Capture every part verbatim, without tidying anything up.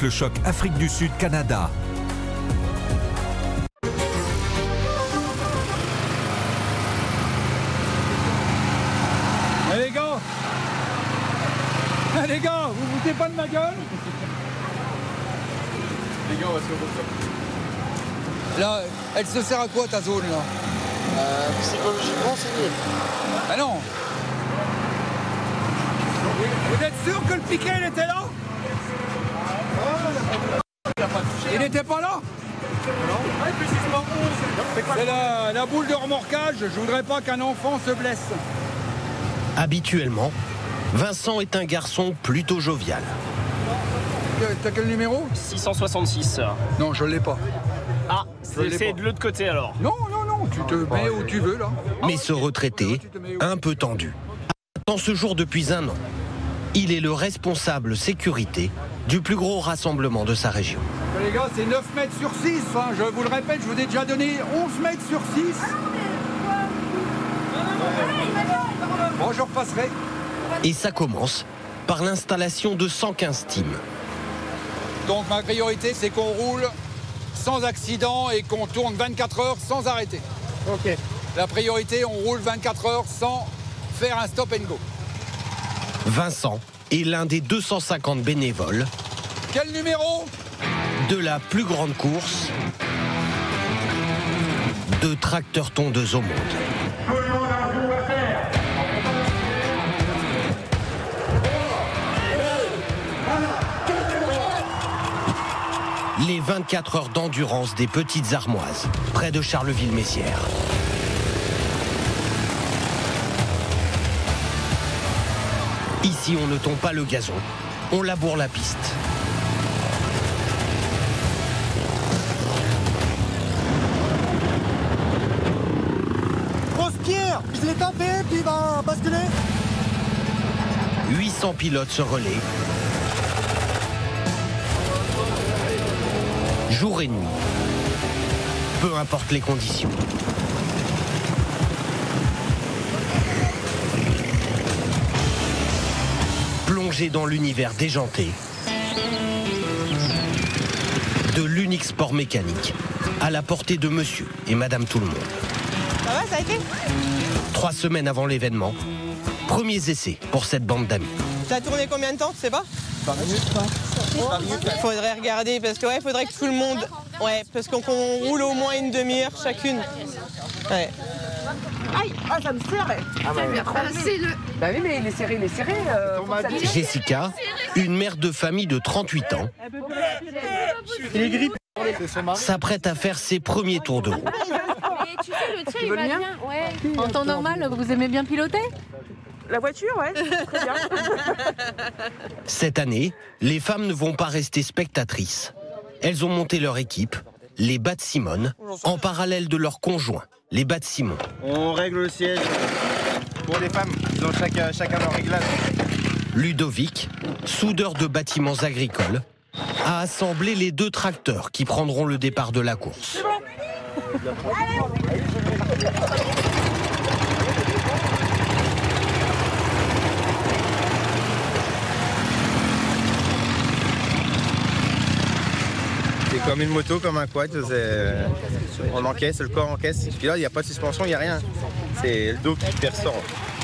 avec le choc Afrique du Sud-Canada. Eh les gars Eh les gars, vous vous foutez pas de ma gueule? Les gars, on va se reposer. Là, elle se sert à quoi ta zone là? Euh, psychologiquement, c'est nul. Ah non. Vous êtes sûr que le piquet il était là? Il n'était pas là? C'est la, la boule de remorquage, je voudrais pas qu'un enfant se blesse. Habituellement, Vincent est un garçon plutôt jovial. T'as quel numéro? six cent soixante-six. Non, je l'ai pas. Ah, l'ai c'est pas. de l'autre côté alors. Non, non, non, tu te mets où tu veux là. Mais ce retraité, un peu tendu, attend ce jour depuis un an. Il est le responsable sécurité du plus gros rassemblement de sa région. Les gars, c'est neuf mètres sur six, hein. Je vous le répète, je vous ai déjà donné onze mètres sur six. Bon, je repasserai. Et ça commence par l'installation de cent quinze teams. Donc ma priorité, c'est qu'on roule sans accident et qu'on tourne vingt-quatre heures sans arrêter. Ok. La priorité, on roule vingt-quatre heures sans faire un stop and go. Vincent est l'un des deux cent cinquante bénévoles Quel numéro? de la plus grande course de tracteurs tondeuses au monde. Les vingt-quatre heures d'endurance des Petites Armoises, près de Charleville-Mézières. Ici, on ne tombe pas le gazon, on laboure la piste. Grosse pierre, je l'ai tapé, puis il va basculer. huit cents pilotes se relaient. Jour et nuit. Peu importe les conditions. Plongé dans l'univers déjanté de l'unique sport mécanique à la portée de monsieur et madame tout le monde. Ça va, ça a été? Trois semaines avant l'événement, premiers essais pour cette bande d'amis. Ça a tourné combien de temps, tu sais pas? Faudrait regarder, parce que ouais, faudrait que tout le monde... Ouais, parce qu'on qu'on roule au moins une demi-heure chacune. Ouais. Aïe, ah, ça me serrait. Ah, bah, bah, c'est le... bah oui, mais il est serré, il est serré. Euh, Jessica, une mère de famille de trente-huit ans, Il est grippé. s'apprête à faire ses premiers tours de roue. Mais tu sais, le tien, il va bien. Ouais. En temps normal, vous aimez bien piloter? La voiture, ouais, très bien. Cette année, les femmes ne vont pas rester spectatrices. Elles ont monté leur équipe, les Bats Simone, en parallèle de leurs conjoints, les Bats Simon. On règle le siège pour les femmes. Ils ont chacun, chacun leur réglage. Ludovic, soudeur de bâtiments agricoles, a assemblé les deux tracteurs qui prendront le départ de la course. C'est comme une moto, comme un quad. On encaisse, le corps encaisse. Puis là, il n'y a pas de suspension, il n'y a rien. C'est le dos qui fait ressort.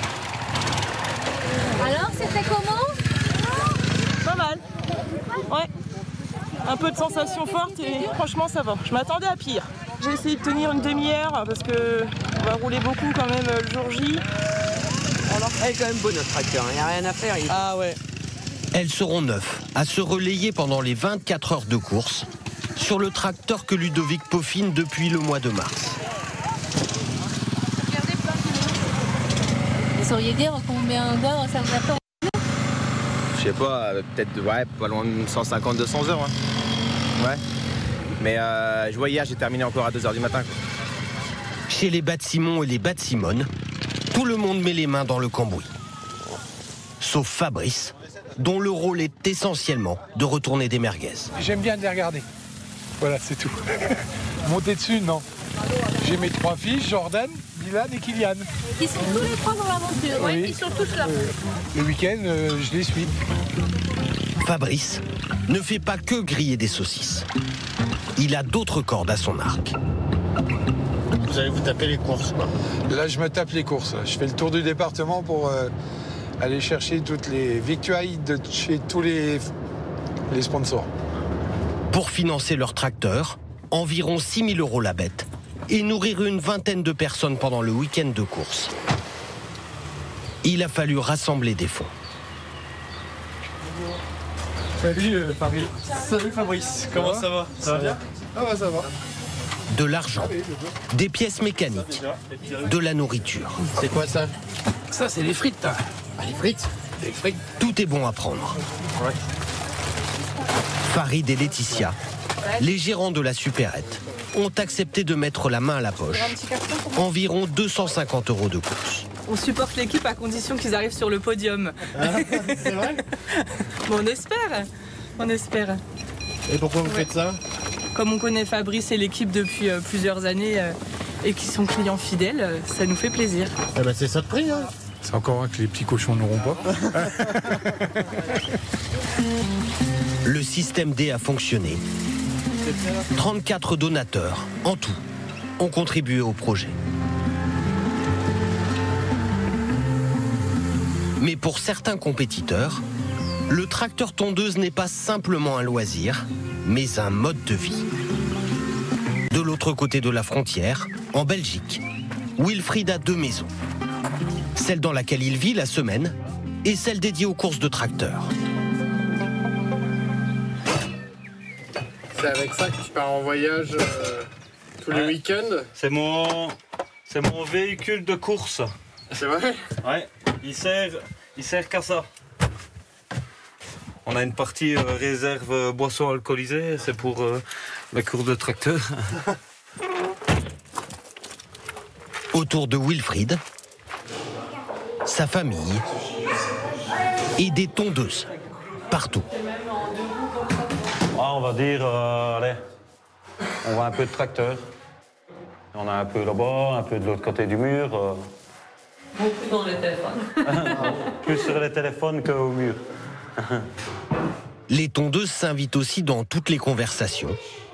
Alors, c'était comment? Pas mal. Ouais. Un peu de sensation forte et franchement, ça va. Je m'attendais à pire. J'ai essayé de tenir une demi-heure parce que on va rouler beaucoup quand même le jour J. Alors, elle est quand même beau notre tracteur, il n'y a rien à faire. Il... Ah ouais. Elles seront neuf à se relayer pendant les vingt-quatre heures de course sur le tracteur que Ludovic peaufine depuis le mois de mars. Vous sauriez dire combien d'heures ça vous a fait? Je sais pas, peut-être ouais, pas loin de cent cinquante à deux cents heures. Hein. Ouais. Mais euh, je vois hier, j'ai terminé encore à deux heures du matin. Quoi. Chez les Bats Simon et les Bats Simone, tout le monde met les mains dans le cambouis. Sauf Fabrice, dont le rôle est essentiellement de retourner des merguez. J'aime bien les regarder. Voilà, c'est tout. Monter dessus, non. J'ai mes trois filles, Jordan, Dylan et Kylian. Ils sont tous les trois dans l'aventure, Oui. ouais, ils sont tous là. Euh, le week-end, euh, je les suis. Fabrice ne fait pas que griller des saucisses. Il a d'autres cordes à son arc. Vous allez vous taper les courses, quoi. Là, je me tape les courses. Là. Je fais le tour du département pour euh, aller chercher toutes les victuailles de chez tous les, les sponsors. Pour financer leur tracteur, environ six mille euros la bête et nourrir une vingtaine de personnes pendant le week-end de course. Il a fallu rassembler des fonds. Salut euh, Fabrice. Salut Fabrice, comment ça va? Ça va bien? Ah ouais, ça va. De l'argent, des pièces mécaniques, de la nourriture. C'est quoi ça? Ça, c'est les frites. Hein. Ah, les frites. Les frites. Tout est bon à prendre. Ouais. Farid et Laetitia, les gérants de la supérette, ont accepté de mettre la main à la poche. Environ deux cent cinquante euros de course. On supporte l'équipe à condition qu'ils arrivent sur le podium. Ah, c'est vrai? Bon, on espère. On espère. Et pourquoi vous faites ça? Comme on connaît Fabrice et l'équipe depuis euh, plusieurs années euh, et qui sont clients fidèles, euh, ça nous fait plaisir. Eh ben, c'est ça de prix, hein. C'est encore un que les petits cochons n'auront pas. Le système D a fonctionné. trente-quatre donateurs, en tout, ont contribué au projet. Mais pour certains compétiteurs, le tracteur tondeuse n'est pas simplement un loisir, mais un mode de vie. De l'autre côté de la frontière, en Belgique, Wilfried a deux maisons. Celle dans laquelle il vit la semaine et celle dédiée aux courses de tracteurs. C'est avec ça que tu pars en voyage euh, tous les Ouais. week-ends? C'est mon, c'est mon véhicule de course. C'est vrai? Ouais, il sert, il sert qu'à ça. On a une partie euh, réserve euh, boissons alcoolisées, c'est pour euh, la course de tracteur. Autour de Wilfried, sa famille et des tondeuses partout. Ah, on va dire, euh, allez, on voit un peu de tracteur. On a un peu là-bas, un peu de l'autre côté du mur. euh. Beaucoup dans le téléphone. Plus sur les téléphones qu'au mur. Les tondeuses s'invitent aussi dans toutes les conversations.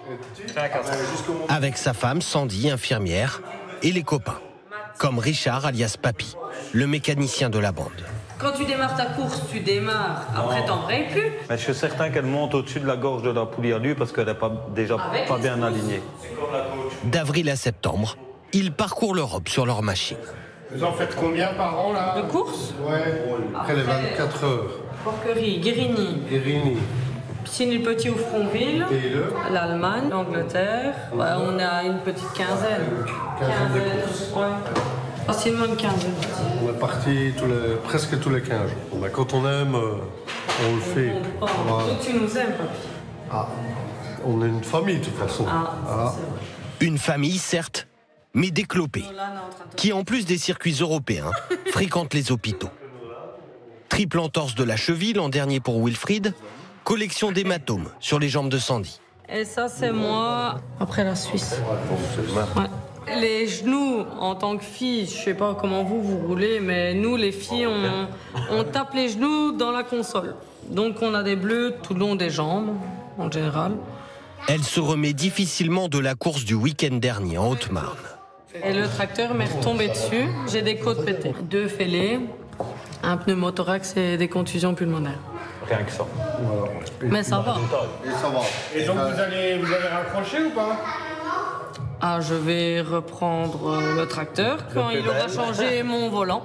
Avec sa femme, Sandy, infirmière, et les copains, comme Richard alias Papy, le mécanicien de la bande. Quand tu démarres ta course, tu démarres. Après, t'en brayes plus. Mais je suis certain qu'elle monte au-dessus de la gorge de la poulie à lui parce qu'elle n'est pas, déjà Avec pas les bien secousses. alignée. D'avril à septembre, ils parcourent l'Europe sur leur machine. Vous en faites combien par an, là? De course, Ouais, après les vingt-quatre heures. Porquerie, Guérini, Guérini. Piscine-le-Petit ou Frontville, Et le l'Allemagne, l'Angleterre. Ouais, on a une petite quinzaine. quinzaine de ouais. Facilement une quinzaine. On est parti tous les, presque tous les quinze jours. Bon, ben, quand on aime, euh, on le fait. Oh, Voilà. toi, tu nous aimes, papy. Ah, on est une famille, de toute façon. Ah, Ah. c'est vrai. Une famille, certes, mais déclopée, Là, on est en train de- qui, en plus des circuits européens, fréquente les hôpitaux. Triple entorse de la cheville l'an dernier pour Wilfried, collection d'hématomes sur les jambes de Sandy. Et ça, c'est moi après la Suisse. Ouais. Les genoux, en tant que fille, je sais pas comment vous, vous roulez, mais nous, les filles, on, on tape les genoux dans la console. Donc, on a des bleus tout le long des jambes, en général. Elle se remet difficilement de la course du week-end dernier en Haute-Marne. Et le tracteur m'est retombé dessus. J'ai des côtes pétées. Deux fêlés, un pneumothorax et des contusions pulmonaires. Rien que ça. Voilà. Mais ça va. Et ça va. Et donc, vous allez, vous allez raccrocher ou pas? Ah, je vais reprendre euh, le tracteur quand il aura changé mon volant.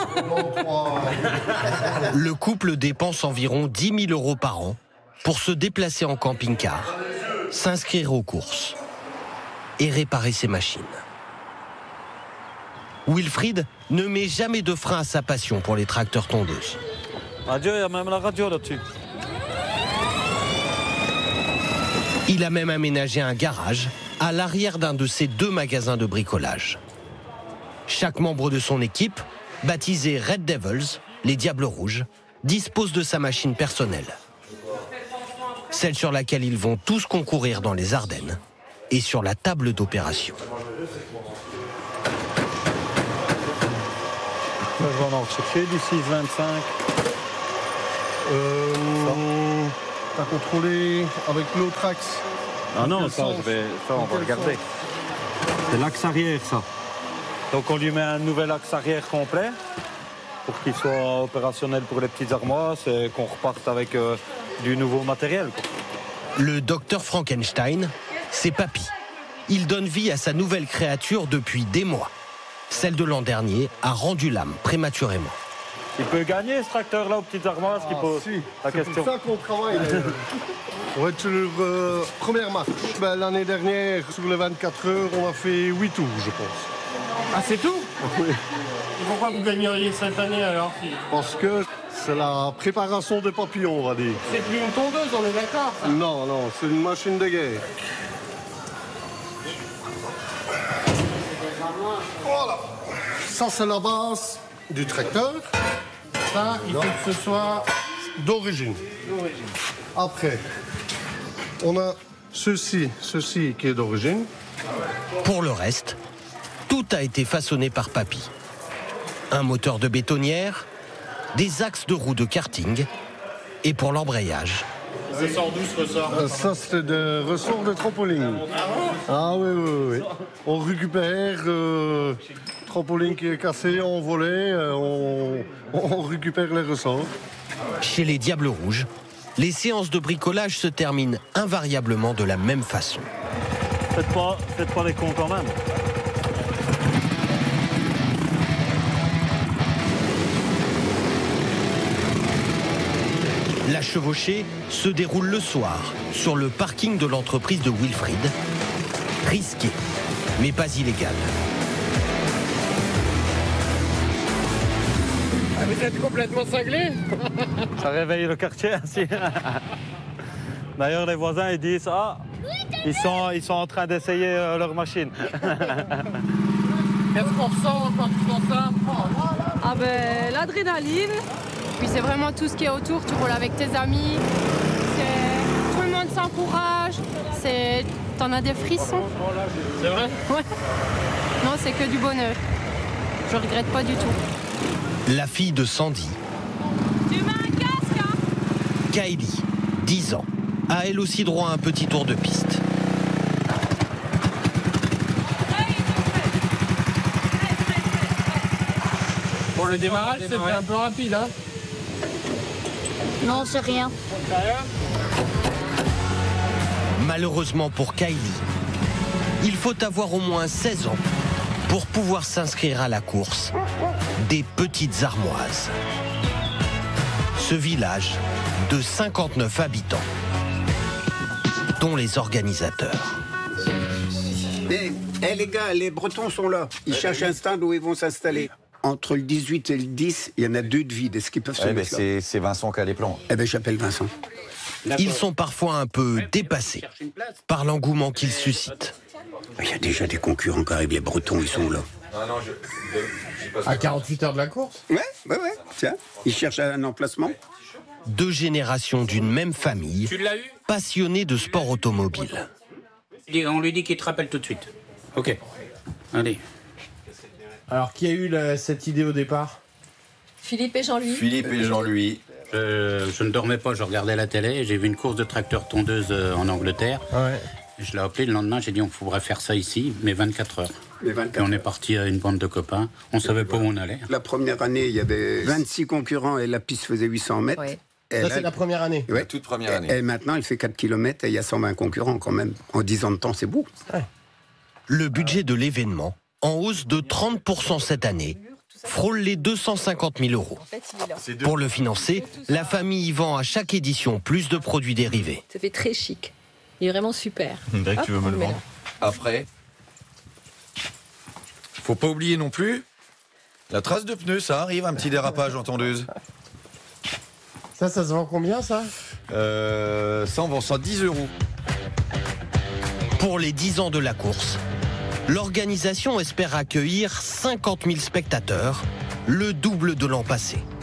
Le couple dépense environ dix mille euros par an pour se déplacer en camping-car, s'inscrire aux courses et réparer ses machines. Wilfried ne met jamais de frein à sa passion pour les tracteurs tondeuses. Adieu, il y a même la radio là-dessus. Il a même aménagé un garage à l'arrière d'un de ses deux magasins de bricolage. Chaque membre de son équipe, baptisé Red Devils, les Diables Rouges, dispose de sa machine personnelle. Celle sur laquelle ils vont tous concourir dans les Ardennes et sur la table d'opération. Je vais en chercher du six vingt-cinq. Euh, T'as contrôlé avec l'autre axe? Ah non, ça, je vais, ça on va regarder. C'est l'axe arrière, ça. Donc on lui met un nouvel axe arrière complet pour qu'il soit opérationnel pour les petites armoires et qu'on reparte avec euh, du nouveau matériel, quoi. Le docteur Frankenstein, c'est Papy. Il donne vie à sa nouvelle créature depuis des mois. Celle de l'an dernier a rendu l'âme prématurément. Il peut gagner ce tracteur-là aux petites armoires, ce qui pose si. la question. C'est pour ça qu'on travaille. On va être sur euh, première marche. Ben, l'année dernière, sur les vingt-quatre heures, on a fait huit tours, je pense. Ah, c'est tout? Oui. Et pourquoi vous gagneriez cette année alors? Parce que c'est la préparation des papillons, on va dire. C'est plus une tondeuse, on est d'accord? Non, non, c'est une machine de guerre. Voilà. Ça, c'est la base du tracteur. Ça, il faut que ce soit d'origine. Après, on a ceci, ceci qui est d'origine. Pour le reste, tout a été façonné par Papy. Un moteur de bétonnière, des axes de roues de karting et pour l'embrayage. Ressort d'où ce ressort? Euh, Ça, c'est des ressorts de trampoline. Ah oui, oui, oui. On récupère euh, trampoline qui est cassé, on volait, euh, on, on récupère les ressorts. Chez les Diables Rouges, les séances de bricolage se terminent invariablement de la même façon. Faites pas, faites pas les cons quand même. La chevauchée se déroule le soir sur le parking de l'entreprise de Wilfried. Risqué, mais pas illégal. Ah, vous êtes complètement cinglé? Ça réveille le quartier ainsi. D'ailleurs, les voisins ils disent ah, ils sont, ils sont en train d'essayer euh, leur machine. Qu'est-ce qu'on ressent quand tu fais ça? Ah ben l'adrénaline. Puis c'est vraiment tout ce qui est autour, tu roules avec tes amis, c'est... tout le monde s'encourage, c'est... t'en as des frissons. C'est vrai? Ouais. Non, c'est que du bonheur. Je regrette pas du tout. La fille de Sandy, Tu mets un casque, hein? Kylie, dix ans, a elle aussi droit à un petit tour de piste. Pour le démarrage, c'était un peu rapide, hein? Non, c'est rien. Malheureusement pour Kylie, il faut avoir au moins seize ans pour pouvoir s'inscrire à la course des Petites Armoises. Ce village de cinquante-neuf habitants, dont les organisateurs. Eh hey, les gars, les Bretons sont là. Ils cherchent un stand où ils vont s'installer. Entre le dix-huit et le dix, il y en a deux de vides. Est-ce qu'ils peuvent se eh mettre ben là? C'est Vincent qui a les plans. Eh ben j'appelle Vincent. Ils sont parfois un peu dépassés par l'engouement qu'ils suscitent. Il y a déjà des concurrents qui arrivent, les Bretons, ils sont là. Ah non, je... À quarante-huit heures de la course? Ouais, ouais, ouais. Tiens, ils cherchent un emplacement. Deux générations d'une même famille, Tu l'as eu? passionnées de sport automobile. On lui dit qu'il te rappelle tout de suite. Ok. Allez. Alors, qui a eu la- cette idée au départ? Philippe et Jean-Louis. Philippe et Jean-Louis. Je, je ne dormais pas, je regardais la télé, j'ai vu une course de tracteur tondeuse euh, en Angleterre. Ouais. Je l'ai appelé le lendemain, j'ai dit on pourrait faire ça ici, mais vingt-quatre heures. Mais vingt-quatre Et on est parti à une bande de copains, on savait pas où on allait. La première année, il y avait vingt-six concurrents et la piste faisait huit cents mètres. Ouais. Et Ça, là- c'est la première année. Ouais. La toute première année. Et, et maintenant, il fait quatre kilomètres et il y a cent vingt concurrents quand même. En dix ans de temps, c'est beau. Le budget de l'événement, en hausse de trente pour cent cette année, frôle les deux cent cinquante mille euros. Pour le financer, la famille y vend à chaque édition plus de produits dérivés. Ça fait très chic. Il est vraiment super. On dirait que Hop, tu veux me le on met vendre. Après, faut pas oublier non plus la trace de pneu, ça arrive, un petit dérapage en tondeuse. Ça, ça se vend combien, ça? Euh, ça, on vend ça dix euros. Pour les dix ans de la course, l'organisation espère accueillir cinquante mille spectateurs, le double de l'an passé.